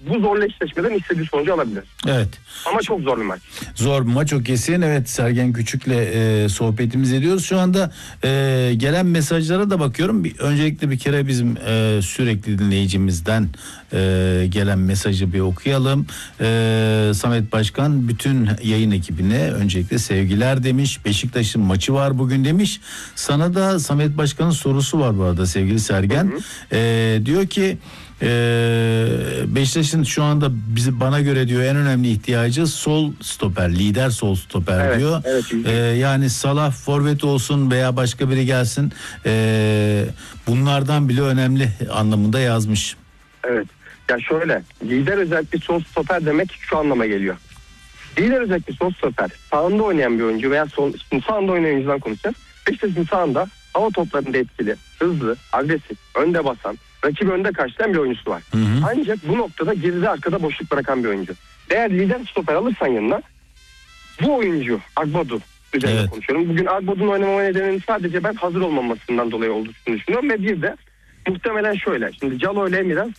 bu zorlu eşleşmeden istediği sonucu alabilir. Evet. Ama çok zor bir maç. Zor bir maç, o kesin. Evet, Sergen Küçük'le sohbetimizi ediyoruz. Şu anda gelen mesajlara da bakıyorum. Öncelikle bir kere bizim sürekli dinleyicimizden gelen mesajı bir okuyalım. Samet Başkan bütün yayın ekibine öncelikle sevgiler demiş. Beşiktaş'ın maçı var bugün demiş. Sana da Samet Başkan'ın sorusu var bu arada sevgili Sergen. Diyor ki Beşiktaş'ın şu anda bana göre diyor en önemli ihtiyacı sol stoper, lider sol stoper, evet, diyor. Evet, yani Salah forvet olsun veya başka biri gelsin, bunlardan bile önemli anlamında yazmış. Evet. Ya şöyle, lider özellikle sol stoper demek şu anlama geliyor. Lider özellikle sol stoper, sağında oynayan bir oyuncu veya sağında oynayan oyuncudan konuşacağız. Beşiktaş'ın sağında hava toplarında etkili, hızlı, agresif, önde basan, rakibi önde karşılayan bir oyuncusu var. Ancak bu noktada geride arkada boşluk bırakan bir oyuncu. Eğer lider stoper alırsan yanına, bu oyuncu Agbodu üzerine konuşuyorum. Bugün Agbodu'nun oynamama nedeninin sadece ben hazır olmamasından dolayı olduğunu düşünüyorum ve bir de muhtemelen şöyle. Şimdi Calo ile Emirhan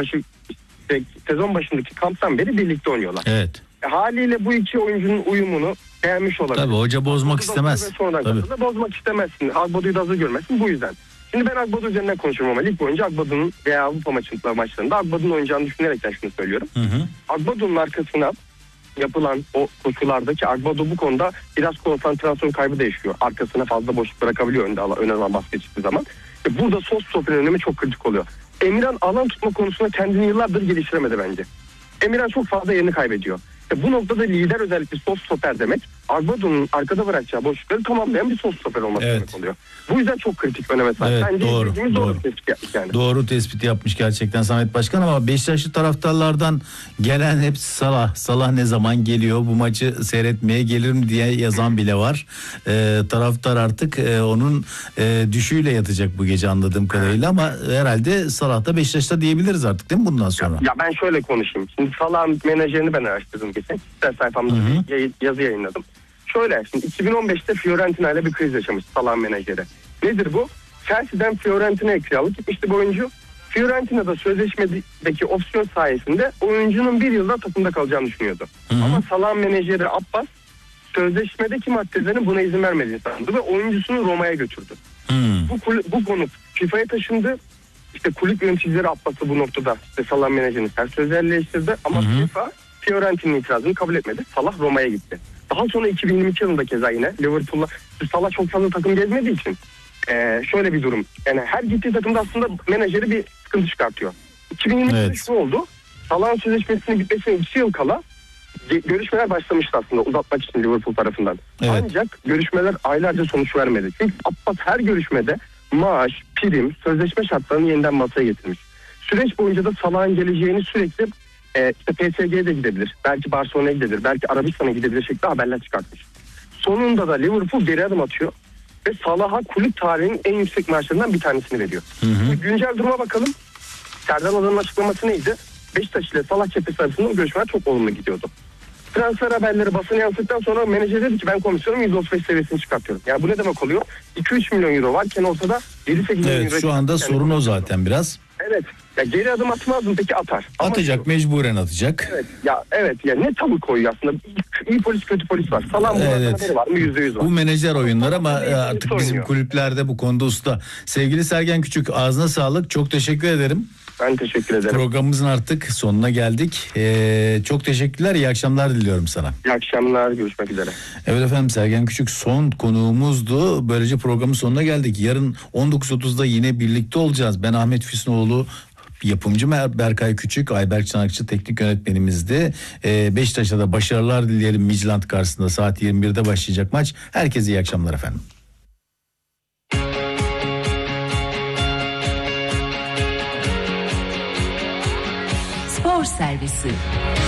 sezon başındaki kamptan beri birlikte oynuyorlar. Evet. Haliyle bu iki oyuncunun uyumunu beğenmiş olabilir. Tabii hoca bozmak istemez. Tabii. Bozmak istemezsin. Agbodu'yu da hazır görmezsin bu yüzden. Şimdi ben Agbodu üzerinden konuşuyorum ama lig boyunca Agbodu'nun veya Avrupa maçlarında Agbodu'nun oynayacağını düşünerekten şunu söylüyorum. Agbodu'nun arkasına yapılan o koşulardaki Agbodu bu konuda biraz konsantrasyon kaybı da yaşıyor. Arkasına fazla boşluk bırakabiliyor ön alan basket çıktığı zaman. Burada sol stoperin önemi çok kritik oluyor. Emirhan alan tutma konusunda kendini yıllardır geliştiremedi bence. Emirhan çok fazla yerini kaybediyor. Bu noktada lider özellikle sol stoper demek, Agbodu'nun arkada bırakacağı boşlukları tamamlayan bir sol stoper olması demek oluyor. Bu yüzden çok kritik öneme sahip. Evet, bence doğru tespit yapmış yani. Doğru tespit yapmış gerçekten Samet Başkan, ama Beşiktaşlı taraftarlardan gelen hep Salah ne zaman geliyor, bu maçı seyretmeye gelirim diye yazan bile var. Taraftar artık onun düşüyle yatacak bu gece anladığım kadarıyla, ama herhalde Salah da Beşiktaş'ta diyebiliriz artık değil mi bundan sonra? Ya ben şöyle konuşayım. Şimdi Salah'ın menajerini ben araştırdım geçen. Sayfamda yazı yayınladım. Şöyle, şimdi 2015'te Fiorentina ile bir kriz yaşamış Salah'ın menajeri. Nedir bu? Chelsea'den Fiorentina'ya kiralık gitmişti bu oyuncu. Fiorentina'da sözleşmedeki opsiyon sayesinde oyuncunun bir yılda takımda kalacağını düşünüyordu. Ama Salah'ın menajeri Abbas sözleşmedeki maddelerin buna izin vermediğini sandı ve oyuncusunu Roma'ya götürdü. Bu konu FIFA'ya taşındı. İşte kulüp yöneticileri Abbas'ı bu noktada Salah'ın menajerini ters sözlerle eleştirdi ama FIFA Fiorentina'nın itirazını kabul etmedi. Salah Roma'ya gitti. Daha sonra 2022 yılında keza yine Liverpool'la Salah çok fazla takım gezmediği için şöyle bir durum. Yani her gittiği takımda aslında menajeri bir sıkıntı çıkartıyor. 2022'de şu oldu. Salah'ın sözleşmesinin bitmesine 2 yıl kala görüşmeler başlamıştı aslında uzatmak için Liverpool tarafından. Ancak görüşmeler aylarca sonuç vermedi. Çünkü Abbas her görüşmede maaş, prim, sözleşme şartlarını yeniden masaya getirmiş. Süreç boyunca da Salah'ın geleceğini sürekli işte PSG'ye de gidebilir, belki Barcelona'ya gidebilir, belki Arabistan'a gidebilir şeklinde haberler çıkartmış. Sonunda da Liverpool geri adım atıyor ve Salah'a kulüp tarihinin en yüksek maaşlarından bir tanesini veriyor. Güncel duruma bakalım. Serdar Adan'ın açıklaması neydi? Beşiktaş ile Salah cephesi arasında görüşmeler çok olumlu gidiyordu. Transfer haberleri basına yansıttıktan sonra menajer dedi ki ben komisyonun 135 seviyesini çıkartıyorum. Yani bu ne demek oluyor? 2-3 milyon euro varken ortada 7-8 milyon euro. Şu anda sorun o zaten biraz. Evet. Ya geri adım atmaz mı peki? Atar. Atacak, mecburen atacak. Evet ya ne tavır koyuyor aslında. İyi polis kötü polis var. Salam haberi var mı? %100 var. Bu menajer oyunları ama artık bizim kulüplerde bu konuda usta. Sevgili Sergen Küçük, ağzına sağlık. Çok teşekkür ederim. Ben teşekkür ederim. Programımızın artık sonuna geldik. Çok teşekkürler. İyi akşamlar diliyorum sana. İyi akşamlar. Görüşmek üzere. Evet efendim, Sergen Küçük son konuğumuzdu. Böylece programın sonuna geldik. Yarın 19.30'da yine birlikte olacağız. Ben Ahmet Füsunoğlu, yapımcı Berkay Küçük, Ayberk Çanakçı teknik yönetmenimizdi. Beşiktaş'a da başarılar dileyelim. Midland karşısında saat 21'de başlayacak maç. Herkese iyi akşamlar efendim. Spor Servisi.